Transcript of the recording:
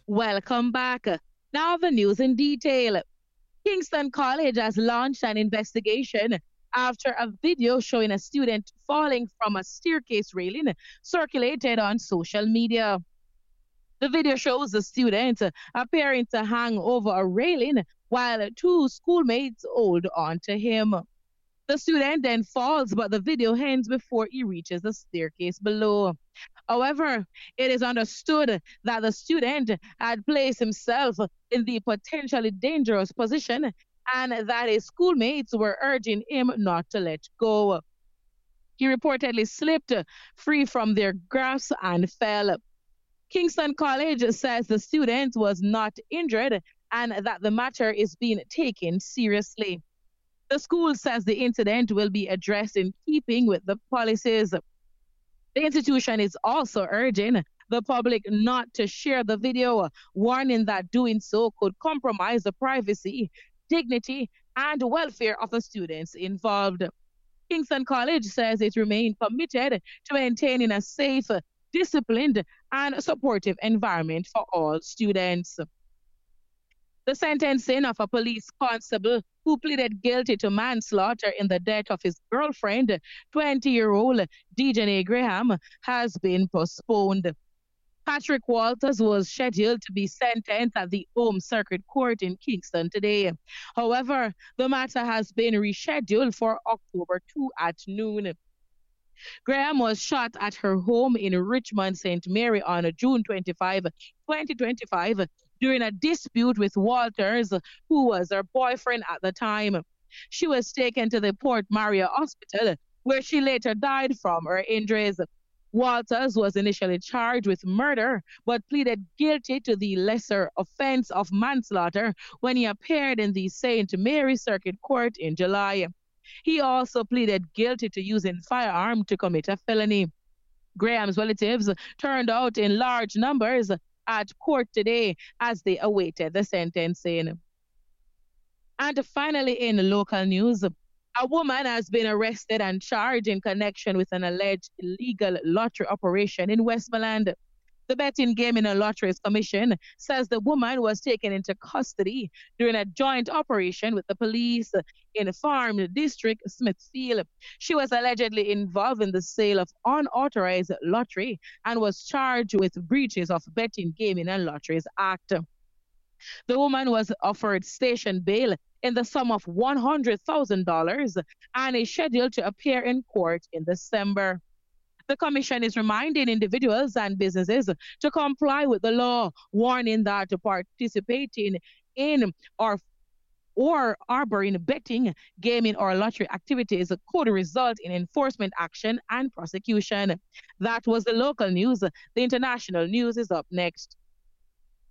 Welcome back. Now, the news in detail. Kingston College has launched an investigation after a video showing a student falling from a staircase railing circulated on social media. The video shows the student appearing to hang over a railing while two schoolmates hold on to him. The student then falls, but the video ends before he reaches the staircase below. However, it is understood that the student had placed himself in the potentially dangerous position and that his schoolmates were urging him not to let go. He reportedly slipped free from their grasp and fell. Kingston College says the student was not injured and that the matter is being taken seriously. The school says the incident will be addressed in keeping with the policies. The institution is also urging the public not to share the video, warning that doing so could compromise the privacy, dignity, and welfare of the students involved. Kingston College says it remains committed to maintaining a safe, disciplined, and supportive environment for all students. The sentencing of a police constable who pleaded guilty to manslaughter in the death of his girlfriend, 20-year-old Dejanay Graham, has been postponed. Patrick Walters was scheduled to be sentenced at the Home Circuit Court in Kingston today. However, the matter has been rescheduled for October 2 at noon. Graham was shot at her home in Richmond, St. Mary on June 25, 2025, during a dispute with Walters, who was her boyfriend at the time. She was taken to the Port Maria Hospital, where she later died from her injuries. Walters was initially charged with murder, but pleaded guilty to the lesser offense of manslaughter when he appeared in the St. Mary Circuit Court in July. He also pleaded guilty to using firearm to commit a felony. Graham's relatives turned out in large numbers at court today as they awaited the sentencing. And finally, in local news, a woman has been arrested and charged in connection with an alleged illegal lottery operation in Westmoreland. The Betting, Gaming and Lotteries Commission says the woman was taken into custody during a joint operation with the police in Farm District, Smithfield. She was allegedly involved in the sale of unauthorized lottery and was charged with breaches of Betting, Gaming and Lotteries Act. The woman was offered station bail in the sum of $100,000 and is scheduled to appear in court in December. The Commission is reminding individuals and businesses to comply with the law, warning that participating in or harboring betting, gaming, or lottery activities could result in enforcement action and prosecution. That was the local news. The international news is up next.